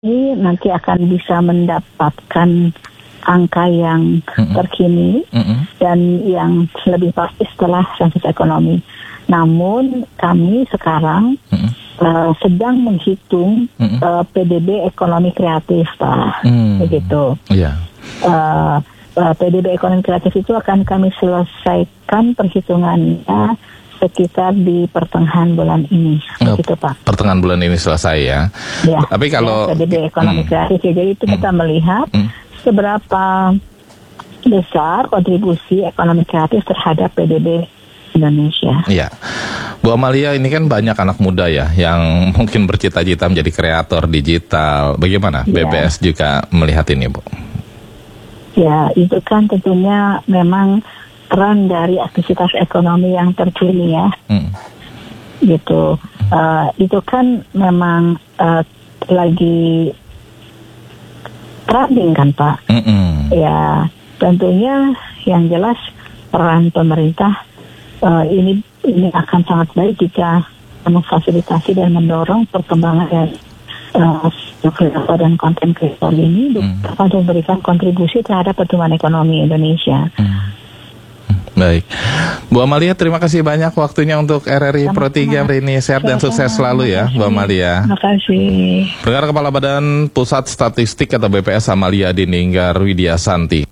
ini nanti akan bisa mendapatkan angka yang terkini dan yang lebih pasti setelah sensus ekonomi. Namun kami sekarang sedang menghitung PDB ekonomi kreatif, Pak. Begitu. Yeah. PDB ekonomi kreatif itu akan kami selesaikan perhitungannya sekitar di pertengahan bulan ini, begitu Pak. Pertengahan bulan ini selesai ya. Ya. Tapi kalau PDB ekonomi kreatif, ya, jadi itu kita melihat seberapa besar kontribusi ekonomi kreatif terhadap PDB Indonesia. Iya, Bu Amalia, ini kan banyak anak muda ya yang mungkin bercita-cita menjadi kreator digital. Bagaimana BPS juga melihat ini, Bu? Ya, itu kan tentunya memang peran dari aktivitas ekonomi yang terkini ya. Gitu. Itu kan memang lagi trending kan, Pak. Ya, tentunya yang jelas peran pemerintah ini akan sangat baik jika memfasilitasi dan mendorong perkembangan kreator dan konten kreator ini dapat memberikan kontribusi terhadap pertumbuhan ekonomi Indonesia. Baik, Bu Amalia, terima kasih banyak waktunya untuk RRI Pro 3 hari ini. Sehat dan sukses selalu ya, Bu Amalia. Terima kasih. Pendengar, Kepala Badan Pusat Statistik atau BPS Amalia Dininggar Widiasanti.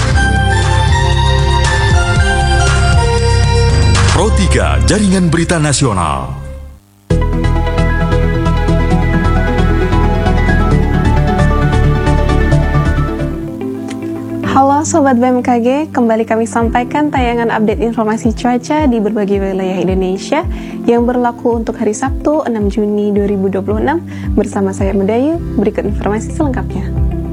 Pro 3 Jaringan Berita Nasional. Halo Sobat BMKG, kembali kami sampaikan tayangan update informasi cuaca di berbagai wilayah Indonesia yang berlaku untuk hari Sabtu 6 Juni 2026 bersama saya Medayu. Berikut informasi selengkapnya.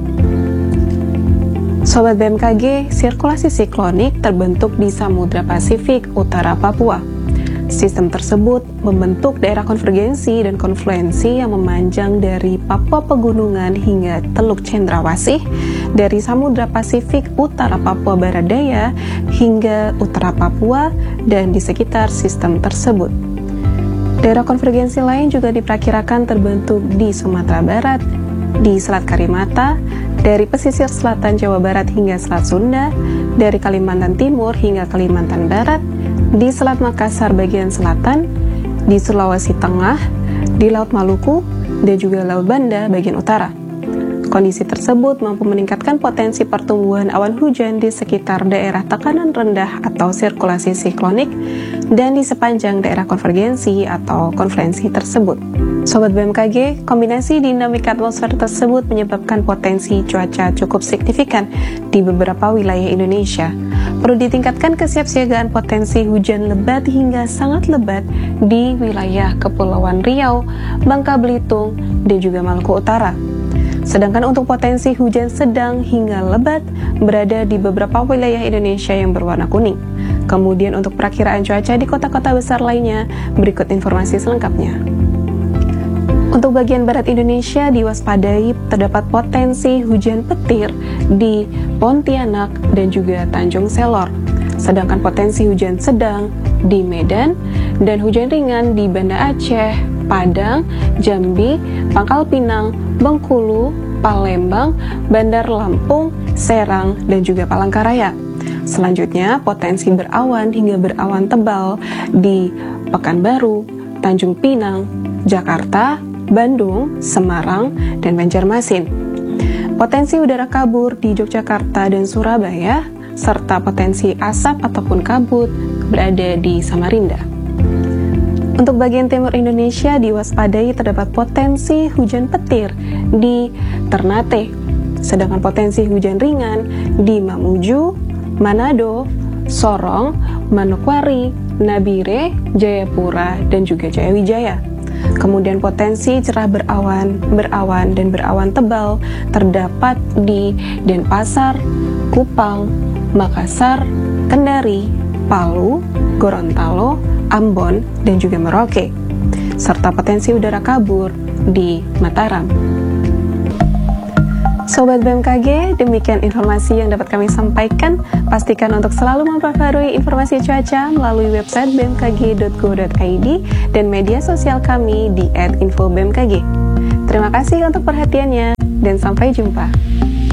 Sobat BMKG, sirkulasi siklonik terbentuk di Samudra Pasifik Utara Papua. Sistem tersebut membentuk daerah konvergensi dan konfluensi yang memanjang dari Papua Pegunungan hingga Teluk Cendrawasih, dari Samudra Pasifik Utara Papua Barat Daya hingga Utara Papua dan di sekitar sistem tersebut. Daerah konvergensi lain juga diperkirakan terbentuk di Sumatera Barat, di Selat Karimata, dari pesisir selatan Jawa Barat hingga Selat Sunda, dari Kalimantan Timur hingga Kalimantan Barat, di Selat Makassar bagian selatan, di Sulawesi Tengah, di Laut Maluku, dan juga Laut Banda bagian utara. Kondisi tersebut mampu meningkatkan potensi pertumbuhan awan hujan di sekitar daerah tekanan rendah atau sirkulasi siklonik dan di sepanjang daerah konvergensi atau konfluensi tersebut. Sobat BMKG, kombinasi dinamika atmosfer tersebut menyebabkan potensi cuaca cukup signifikan di beberapa wilayah Indonesia. Perlu ditingkatkan kesiapsiagaan potensi hujan lebat hingga sangat lebat di wilayah Kepulauan Riau, Bangka Belitung, dan juga Maluku Utara. Sedangkan untuk potensi hujan sedang hingga lebat berada di beberapa wilayah Indonesia yang berwarna kuning. Kemudian untuk perakiraan cuaca di kota-kota besar lainnya, berikut informasi selengkapnya. Untuk bagian barat Indonesia diwaspadai terdapat potensi hujan petir di Pontianak dan juga Tanjung Selor. Sedangkan potensi hujan sedang di Medan dan hujan ringan di Banda Aceh, Padang, Jambi, Pangkal Pinang, Bengkulu, Palembang, Bandar Lampung, Serang, dan juga Palangkaraya. Selanjutnya, potensi berawan hingga berawan tebal di Pekanbaru, Tanjung Pinang, Jakarta, Bandung, Semarang, dan Banjarmasin. Potensi udara kabur di Yogyakarta dan Surabaya, serta potensi asap ataupun kabut berada di Samarinda. Untuk bagian timur Indonesia diwaspadai terdapat potensi hujan petir di Ternate, sedangkan potensi hujan ringan di Mamuju, Manado, Sorong, Manokwari, Nabire, Jayapura, dan juga Jayawijaya. Kemudian potensi cerah berawan, dan berawan tebal terdapat di Denpasar, Kupang, Makassar, Kendari, Palu, Gorontalo, Ambon, dan juga Merauke, serta potensi udara kabur di Mataram. Sobat BMKG, demikian informasi yang dapat kami sampaikan. Pastikan untuk selalu memperbarui informasi cuaca melalui website bmkg.go.id dan media sosial kami di @infobmkg. Terima kasih untuk perhatiannya dan sampai jumpa.